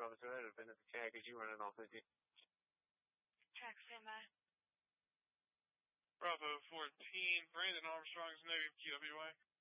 Bravo, so that would have been at the tag as you running off 50. Track standby. Bravo 14, Brandon Armstrong's negative QWA.